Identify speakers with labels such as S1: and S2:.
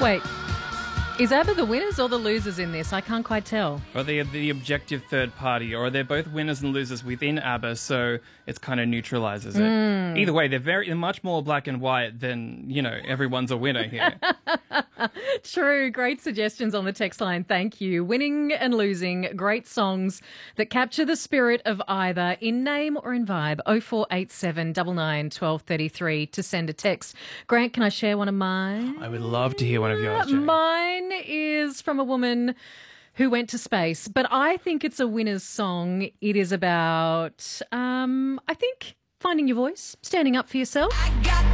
S1: Wait, is ABBA the winners or the losers in this? I can't quite tell.
S2: Or they're the objective third party, or they're both winners and losers within ABBA, so it's kind of neutralizes it. Either way, they're much more black and white than, everyone's a winner here.
S1: True. Great suggestions on the text line. Thank you. Winning and losing. Great songs that capture the spirit of either in name or in vibe. 0487 99 1233 to send a text. Grant, can I share one of mine?
S2: I would love to hear one of yours, Jane.
S1: Mine is from a woman who went to space, but I think it's a winner's song. It is about, I think, finding your voice, standing up for yourself.